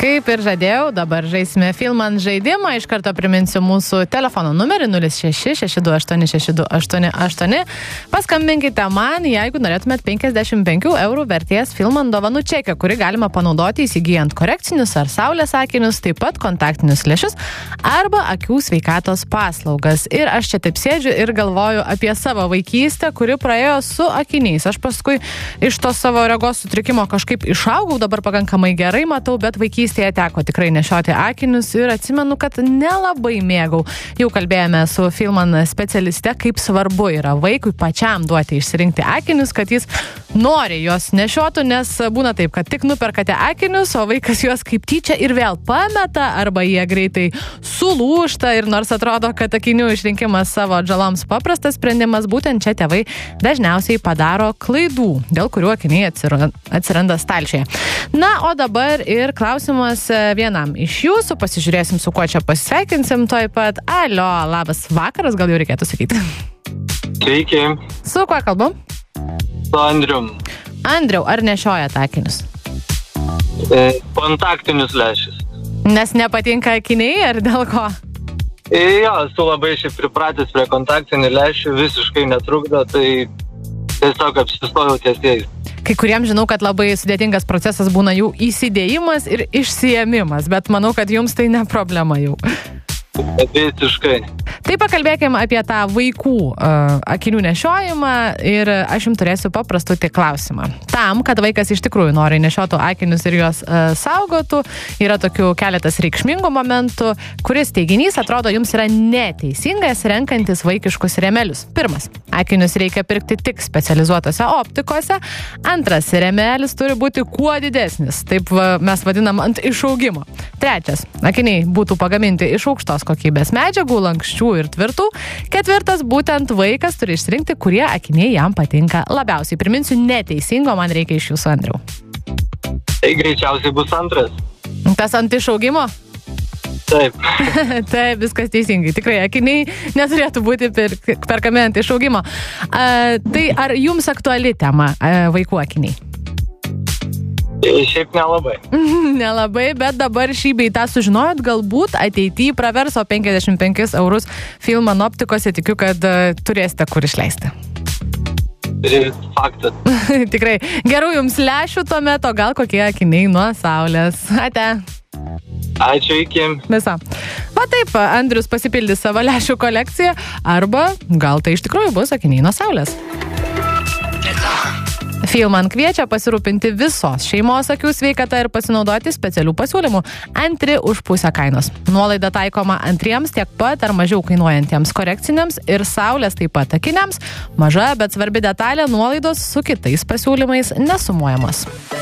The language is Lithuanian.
Kaip ir žadėjau, dabar žaisime Filman žaidimą. Iš karto priminsiu mūsų telefono numerį 06 628 Paskambinkite man, jeigu norėtumėt 55 eurų vertės Filman dovanų čekio, kurį galima panaudoti įsigijant korekcinius ar saulės akinius, taip pat kontaktinius lęšius arba akių sveikatos paslaugas. Ir aš čia taip sėdžiu ir galvoju apie savo vaikystę, kuri praėjo su akiniais. Aš paskui iš to savo regos sutrikimo kažkaip išaugau, dabar pakankamai gerai matau, bet vaikystėje teko tikrai nešioti akinius ir atsimenu, kad nelabai mėgau. Jau kalbėjome su Filman specialiste, kaip svarbu yra vaikui pačiam duoti išsirinkti akinius, kad jis nori juos nešiotų, nes būna taip, kad tik nuperkate akinius, o vaikas juos kaip tyčia ir vėl pameta, arba jie greitai sulūžta ir nors atrodo, kad akinių išrinkimas savo atžaloms paprastas sprendimas, būtent čia tėvai dažniausiai padaro klaidų, dėl kurių akiniai atsiranda stalčiuje. Na, o dabar ir klausimas vienam iš jūsų, pasižiūrėsim, su kuo čia pasisveikinsim toj pat. Alio, labas vakaras, gal jau reikėtų sakyti. Sveiki. Su kuo kalbu? Su Andrium. Andriau, ar nešiojat akinius? Kontaktinius lęšius. Nes nepatinka akiniai, ar dėl ko? Jo, esu labai šiaip pripratęs prie kontaktinių lęšių, visiškai netrukdo, tai tiesiog apsistojau ties jais. Kai kuriems žinau, kad labai sudėtingas procesas būna jų įsidėjimas ir išsiėmimas, bet manau, kad jums tai ne problema jau. Visiškai. Tai pakalbėkime apie tą vaikų akinių nešiojimą ir aš jums turėsiu paprastų tik klausimą. Tam, kad vaikas iš tikrųjų nori nešiotų akinius ir juos saugotų, yra tokių keletas reikšmingų momentų, kuris teiginys atrodo jums yra neteisingas renkantis vaikiškus rėmelius. Pirmas, akinius reikia pirkti tik specializuotose optikose. Antras, rėmelis turi būti kuo didesnis, taip mes vadinam ant išaugimo. Trečias, akiniai būtų pagaminti iš aukštos kokybės medžiagų, lanksčių ir tvirtų. Ketvirtas, būtent vaikas turi išsirinkti, kurie akiniai jam patinka labiausiai. Priminsiu, neteisingo man reikia iš jūsų, Andriau. Tai greičiausiai bus antras. Tas ant išaugimo? Taip. Taip, viskas teisingai. Tikrai, akiniai neturėtų būti perkami ant išaugimo. Tai ar jums aktuali tema vaikų akiniai? Šiaip nelabai. Nelabai, bet dabar šį bei tą sužinojot, galbūt ateityje praverso 55 eurus Filman optikose, tikiu, kad turėsite kur išleisti. Faktas. Tikrai. Gerų jums lęšių tuomet, o gal kokie akiniai nuo saulės. Ate. Ačiū, iki. Visa. Va taip, Andrius pasipildys savo lęšių kolekciją, arba gal tai iš tikrųjų bus akiniai nuo saulės. Filman kviečia pasirūpinti visos šeimos akių sveikata ir pasinaudoti specialių pasiūlymų. Antri už pusę kainos. Nuolaida taikoma antriems tiek pat ar mažiau kainuojantiems korekciniams ir saulės taip pat akiniams. Maža, bet svarbi detalė, nuolaidos su kitais pasiūlymais nesumuojamos.